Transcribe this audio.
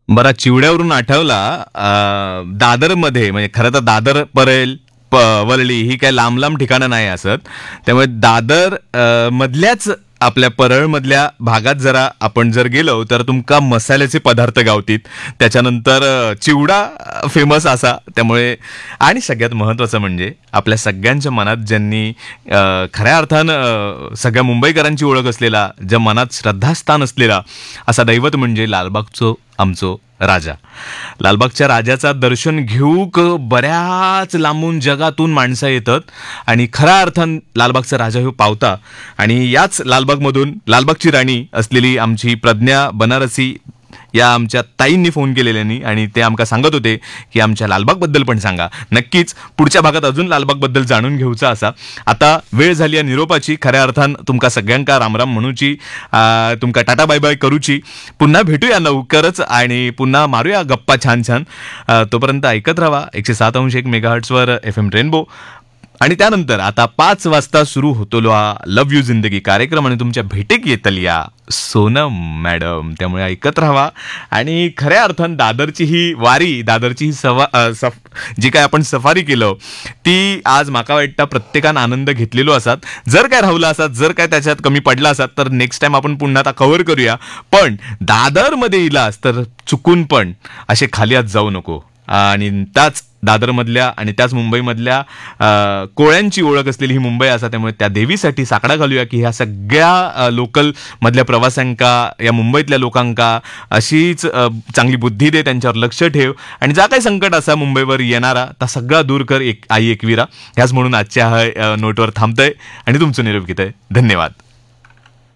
बरा चिवड्यावरून आठवला दादरमध्ये, म्हणजे खरं तर दादर परेल वरळी ही काय लांब लांब ठिकाणं नाही असत. त्यामुळे दादर मधल्याच आपल्या परळमधल्या भागात जरा आपण जर गेलो तर तुमका मसाल्याचे पदार्थ गावतील. त्याच्यानंतर चिवडा फेमस असा. त्यामुळे आणि सगळ्यात महत्त्वाचं म्हणजे आपल्या सगळ्यांच्या मनात ज्यांनी खऱ्या अर्थानं सगळ्या मुंबईकरांची ओळख असलेला, ज्या मनात श्रद्धास्थान असलेला असा दैवत म्हणजे लालबागचो आमचो राजा. लालबागच्या राजाचा दर्शन घेऊक बऱ्याच लांबून जगातून माणसं येतात आणि खऱ्या अर्थान लालबागचा राजा हो पावता. आणि याच लालबागमधून लालबागची राणी असलेली आमची प्रज्ञा बनारसी या आमच्या ताईंनी फोन केलेल्यांनी आणि ते आमका सांगत होते की आमच्या लालबागबद्दल पण सांगा. नक्कीच पुढच्या भागात अजून लालबागबद्दल जाणून घेऊचा असा. आता वेळ झाली आहे निरोपाची. खऱ्या अर्थान तुमका सगळ्यांका रामराम म्हणूची, तुमका टाटा बाय बाय करूची. पुन्हा भेटूया लवकरच आणि पुन्हा मारूया गप्पा छान छान. तोपर्यंत ऐकत राहा 107.1 मेगाहर्ट्झवर FM रेनबो. आणि त्यानंतर आता 5 वाजता सुरू होतो लव्ह यू जिंदगी कार्यक्रम आणि तुमच्या भेटीक येतल्या सोनम मॅडम. त्यामुळे ऐकत राहा. आणि खऱ्या अर्थान दादरची ही वारी, दादरची ही जी काय आपण सफारी केलं ती आज माका वाटतं प्रत्येकानं आनंद घेतलेलो असतात. जर काय राहुला असतात, जर काय त्याच्यात कमी पडला असतात तर नेक्स्ट टाइम आपण पुन्हा आता कव्हर करूया. पण दादरमध्ये इलास तर चुकून पण असे खाली आज जाऊ नको. आणि त्याच दादरमधल्या आणि त्याच मुंबईमधल्या कोळ्यांची ओळख असलेली ही मुंबई असा. त्यामुळे त्या देवीसाठी साकडा घालूया की ह्या सगळ्या लोकल मधल्या प्रवाशांका, या मुंबईतल्या लोकांका अशीच चांगली बुद्धी दे, त्यांच्यावर लक्ष ठेव आणि जा काही संकट असा मुंबईवर येणारा ता सगळा दूर कर आई एकविरा. ह्याच म्हणून आजच्या नोटवर थांबतंय आणि तुमचं निरोप घेतंय. धन्यवाद.